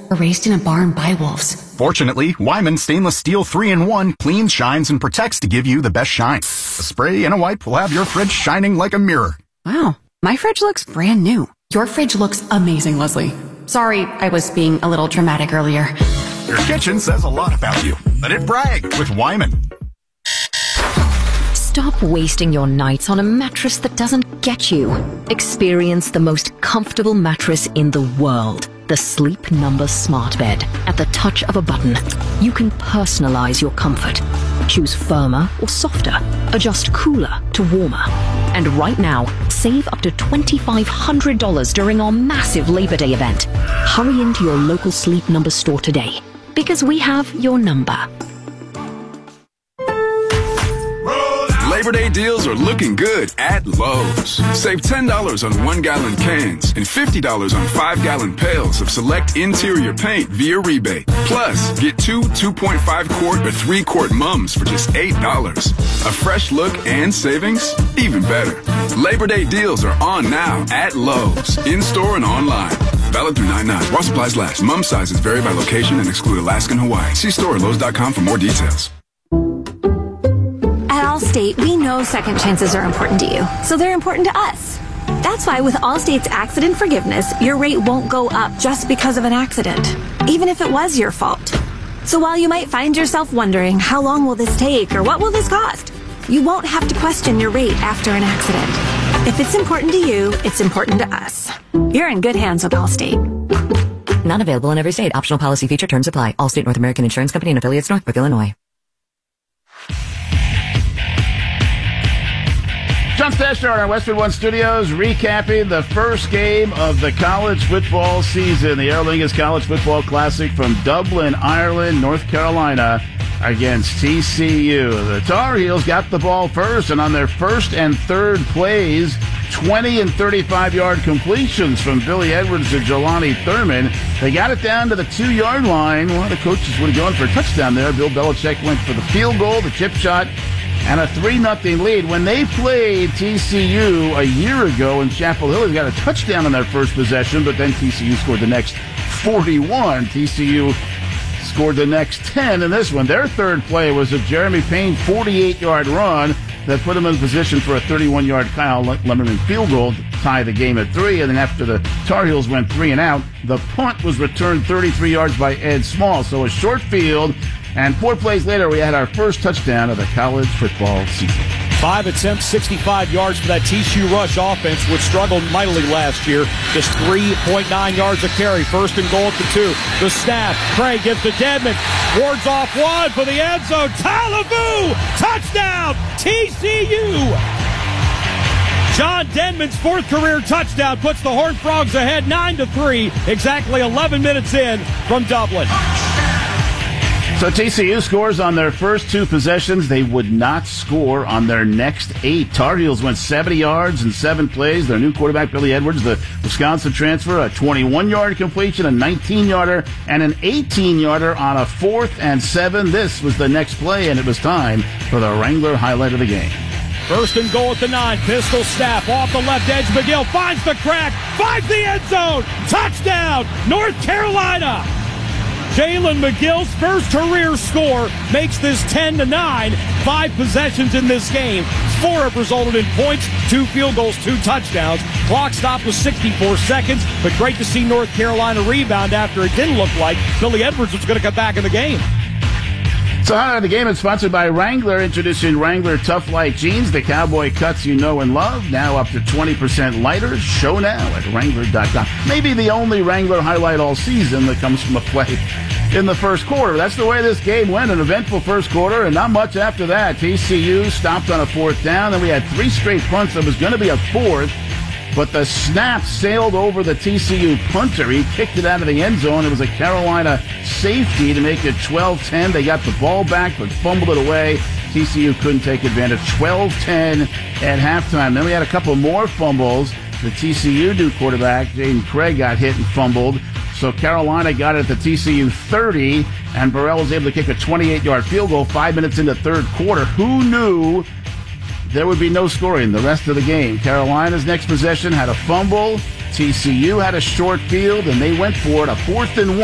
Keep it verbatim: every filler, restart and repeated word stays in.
erased in a barn by wolves. Fortunately, Wyman Stainless Steel three in one cleans, shines, and protects to give you the best shine. A spray and a wipe will have your fridge shining like a mirror. Wow, my fridge looks brand new. Your fridge looks amazing, Leslie. Sorry, I was being a little dramatic earlier. Your kitchen says a lot about you. Let it brag with Wyman. Stop wasting your nights on a mattress that doesn't get you. Experience the most comfortable mattress in the world. The Sleep Number Smart Bed. At the touch of a button, you can personalize your comfort. Choose firmer or softer. Adjust cooler to warmer. And right now, save up to two thousand five hundred dollars during our massive Labor Day event. Hurry into your local Sleep Number store today, because we have your number. Labor Day deals are looking good at Lowe's. Save ten dollars on one-gallon cans and fifty dollars on five-gallon pails of select interior paint via rebate. Plus, get two two point five quart or three quart mums for just eight dollars. A fresh look and savings? Even better. Labor Day deals are on now at Lowe's, in-store and online. Valid through nine nine. While supplies last. Mum sizes vary by location and exclude Alaska and Hawaii. See store at Lowe's dot com for more details. At Allstate, we know second chances are important to you, so they're important to us. That's why with Allstate's accident forgiveness, your rate won't go up just because of an accident, even if it was your fault. So while you might find yourself wondering, how long will this take or what will this cost? You won't have to question your rate after an accident. If it's important to you, it's important to us. You're in good hands with Allstate. Not available in every state. Optional policy feature terms apply. Allstate North American Insurance Company and affiliates, Northbrook, Illinois. John Stasher in our Westwood One studios, recapping the first game of the college football season, the Aer Lingus College Football Classic from Dublin, Ireland, North Carolina, against T C U. The Tar Heels got the ball first, and on their first and third plays, twenty and thirty-five yard completions from Billy Edwards to Jelani Thurman. They got it down to the two-yard line. One of the coaches would have gone for a touchdown there. Bill Belichick went for the field goal, the chip shot, and a three nothing lead. When they played T C U a year ago in Chapel Hill, they got a touchdown on their first possession, but then T C U scored the next forty-one. T C U scored the next ten in this one. Their third play was a Jeremy Payne forty-eight yard run that put them in position for a thirty-one yard Kyle Lemmerman field goal to tie the game at three. And then after the Tar Heels went three and out, the punt was returned thirty-three yards by Ed Small. So a short field. And four plays later, we had our first touchdown of the college football season. Five attempts, sixty-five yards for that T C U rush offense, which struggled mightily last year. Just three point nine yards a carry. First and goal at the two. The snap. Craig gives to Dedman. Wards off one for the end zone. Talaboo! Touchdown! T C U! John Denman's fourth career touchdown puts the Horned Frogs ahead nine to three, exactly eleven minutes in from Dublin. So T C U scores on their first two possessions. They would not score on their next eight. Tar Heels went seventy yards in seven plays. Their new quarterback, Billy Edwards, the Wisconsin transfer, a twenty-one yard completion, a nineteen yarder, and an eighteen yarder on a fourth and seven. This was the next play, and it was time for the Wrangler highlight of the game. First and goal at the nine. Pistol snap off the left edge. McGill finds the crack, finds the end zone. Touchdown, North Carolina. Jalen McGill's first career score makes this ten to nine. Five possessions in this game. Four have resulted in points, two field goals, two touchdowns. Clock stopped with sixty-four seconds, but great to see North Carolina rebound after it didn't look like Billy Edwards was going to come back in the game. So highlight of the game is sponsored by Wrangler, introducing Wrangler Tough Light Jeans, the cowboy cuts you know and love, now up to twenty percent lighter. Show now at Wrangler dot com. Maybe the only Wrangler highlight all season that comes from a play in the first quarter. That's the way this game went, an eventful first quarter, and not much after that. T C U stopped on a fourth down, then we had three straight punts. There was going to be a fourth, but the snap sailed over the T C U punter. He kicked it out of the end zone. It was a Carolina safety to make it twelve ten. They got the ball back, but fumbled it away. T C U couldn't take advantage. twelve ten at halftime. Then we had a couple more fumbles. The T C U new quarterback, Jaden Craig, got hit and fumbled. So Carolina got it at the T C U thirty, and Burrell was able to kick a twenty-eight yard field goal five minutes into third quarter. Who knew there would be no scoring the rest of the game? Carolina's next possession had a fumble. T C U had a short field, and they went for it, a fourth and one.